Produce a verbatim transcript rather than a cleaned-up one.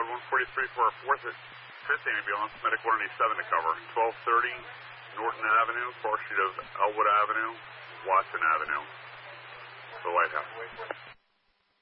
Squad one forty-three for our fourth and fifth ambulance, Medic one eighty-seven to cover. twelve thirty Norton Avenue, far street of Elwood Avenue, Watson Avenue, the White House.